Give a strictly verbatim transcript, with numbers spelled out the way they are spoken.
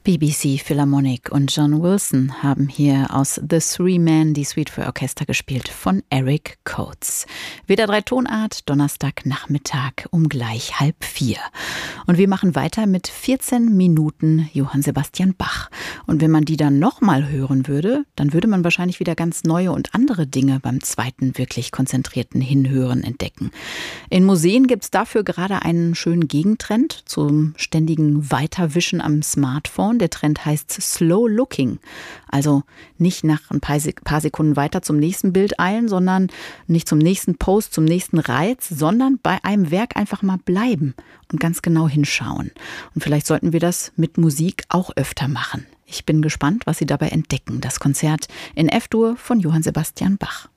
B B C Philharmonic und John Wilson haben hier aus The Three Men die Suite für Orchester gespielt von Eric Coates. Wieder drei Tonart, Donnerstagnachmittag um gleich halb vier. Und wir machen weiter mit vierzehn Minuten Johann Sebastian Bach. Und wenn man die dann nochmal hören würde, dann würde man wahrscheinlich wieder ganz neue und andere Dinge beim zweiten wirklich konzentrierten Hinhören entdecken. In Museen gibt es dafür gerade einen schönen Gegentrend zum ständigen Weiterwischen am Smartphone. Der Trend heißt Slow Looking. Also nicht nach ein paar Sekunden weiter zum nächsten Bild eilen, sondern nicht zum nächsten Post, zum nächsten Reiz, sondern bei einem Werk einfach mal bleiben und ganz genau hinschauen. Und vielleicht sollten wir das mit Musik auch öfter machen. Ich bin gespannt, was Sie dabei entdecken. Das Konzert in F-Dur von Johann Sebastian Bach.